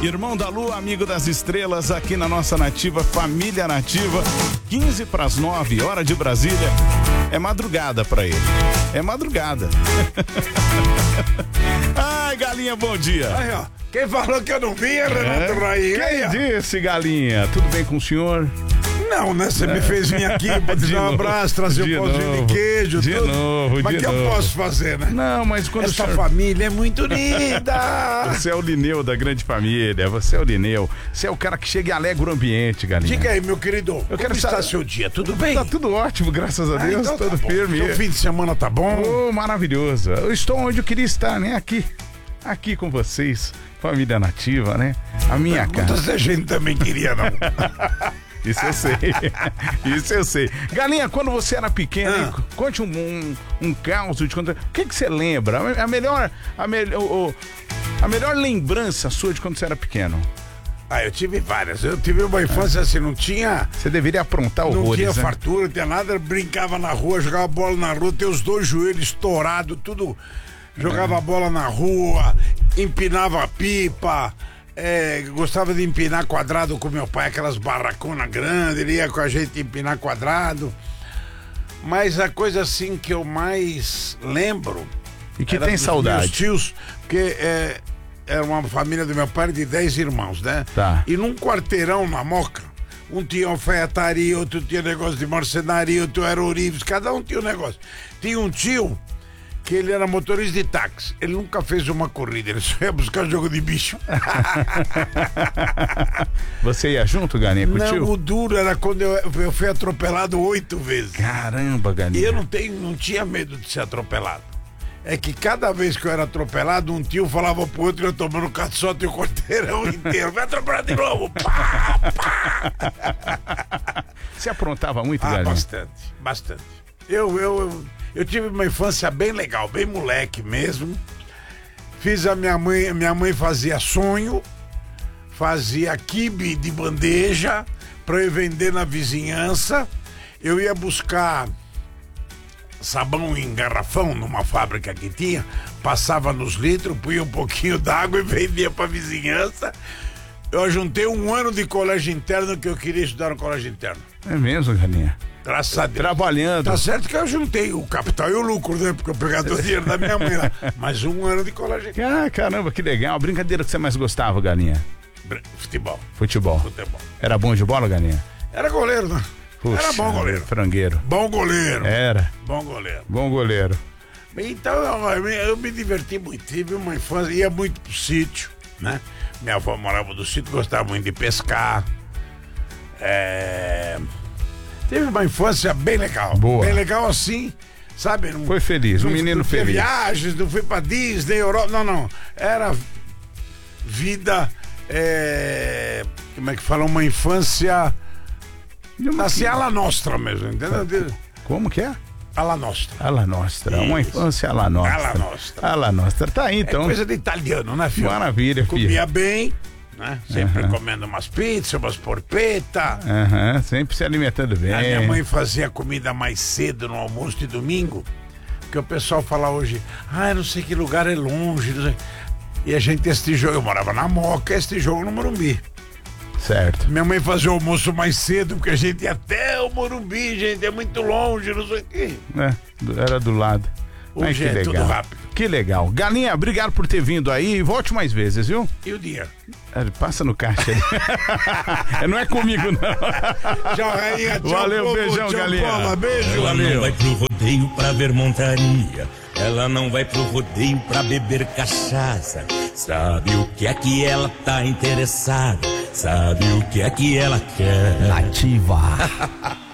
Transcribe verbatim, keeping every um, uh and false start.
Irmão da Lua, amigo das estrelas, aqui na nossa Nativa, Família Nativa, quinze para as nove, hora de Brasília. É madrugada pra ele. É madrugada. Ai, Galinha, bom dia. Aí, ó. Quem falou que eu não vinha, Renato É? Raí? Quem disse, Galinha? Tudo bem com o senhor? Não, né? Você me fez vir aqui pra te De dar um novo, abraço, trazer de um pãozinho novo, de queijo, de tudo. novo, Mas de que eu novo. posso fazer, né? Não, mas quando Essa o senhor... família é muito linda. Você é o Lineu da grande família, você é o Lineu. Você é o cara que chega e alegra o ambiente, Galinha. Diga aí, meu querido, Eu como quero está saber- seu dia? Tudo bem? Tá tudo ótimo, graças a Ah, Deus, então tá tudo bom. firme. Seu fim de semana tá bom? Oh, maravilhoso. Eu estou onde eu queria estar, né? Aqui. Aqui com vocês, família nativa, né? A minha casa. Muita gente também queria, não. Isso eu sei. Isso eu sei. Galinha, quando você era pequena, Ah. hein, conte um, um, um caos de quando. O que, que você lembra? A melhor, a, melhor, o- a melhor lembrança sua de quando você era pequeno. Ah, eu tive várias. Eu tive uma infância assim, não tinha... Você deveria aprontar Não horrores, tinha né? fartura, não tinha nada, brincava na rua, jogava bola na rua, tinha os dois joelhos estourados, tudo. Jogava bola na rua, empinava pipa, é, gostava de empinar quadrado com meu pai, aquelas barraconas grandes, ele ia com a gente empinar quadrado. Mas a coisa assim que eu mais lembro. E que era tem dos saudade. Meus tios, porque é, era uma família do meu pai de dez irmãos, né? Tá. E num quarteirão na Moca, um tinha alfaiataria, outro tinha negócio de marcenaria, outro era ourives, cada um tinha um negócio. Tinha um tio que ele era motorista de táxi, ele nunca fez uma corrida, ele só ia buscar jogo de bicho. Você ia junto, Galinha, com o Não, tio? o duro era quando eu, eu fui atropelado oito vezes. Caramba, E Galinha. eu não, tenho, não tinha medo de ser atropelado. É que cada vez que eu era atropelado, um tio falava pro outro, eu tomando caçote e o quarteirão inteiro. Vai atropelar de novo. Pá, pá. Você aprontava muito, Ah, Galinha? bastante, bastante. Eu, eu, eu, eu tive uma infância bem legal, bem moleque mesmo. Fiz a minha mãe, minha mãe fazia sonho, fazia quibe de bandeja para eu vender na vizinhança. Eu ia buscar sabão em garrafão numa fábrica que tinha, passava nos litros, punha um pouquinho d'água e vendia pra vizinhança. Eu juntei um ano de colégio interno que eu queria estudar no colégio interno. É mesmo, Galinha? Graças a Deus. Trabalhando. Tá certo que eu juntei o capital e o lucro, né? Porque eu pegava todo o dinheiro da minha mãe lá. Mas um ano de colégio interno. Ah, caramba, que legal. A brincadeira que você mais gostava, Galinha? Futebol. Futebol. Futebol. Era bom de bola, Galinha? Era goleiro, né? Puxa, Era bom goleiro. Frangueiro. Bom goleiro. Era. Bom goleiro. Bom goleiro. Então eu, eu me diverti muito, tive uma infância, ia muito pro sítio, né? Minha avó morava do sítio, gostava muito de pescar. É... Teve uma infância bem legal. Boa. Bem legal assim, sabe? Não, Foi feliz, um não- menino não tinha feliz. viagens, não fui pra Disney, Europa, não, não. Era vida, é... como é que fala? Uma infância assim, alla nostra mesmo, entendeu? Como que é? Alla nostra. Alla Nostra. Uma Isso. infância alla Nostra. Alla nostra. Alla Nostra. Tá aí, então. É coisa de italiano, né, filho? Maravilha, filho. Comia bem, né? Sempre Aham. comendo umas pizzas, umas porpetas. Aham, sempre se alimentando bem. A minha mãe fazia comida mais cedo no almoço de domingo, porque o pessoal fala hoje, ah, não sei que lugar é longe, não sei. E a gente, este jogo, eu morava na Moca, este jogo no Morumbi. Certo. Minha mãe fazia o almoço mais cedo, porque a gente ia até o Morumbi, gente, é muito longe, não sei o quê. É, do- era do lado. Hoje Ai, que é legal. tudo rápido. Que legal. Galinha, obrigado por ter vindo aí e volte mais vezes, viu? E o dia? É, passa no caixa ali. É, não é comigo, não. Tchau, rainha, tchau, Valeu, povo, beijão, tchau, Galinha. Paula, beijo. Ela Valeu. não vai pro rodeio pra ver montaria. Ela não vai pro rodeio pra beber cachaça. Sabe o que é que ela tá interessada? Sabe o que é que ela quer? Nativa.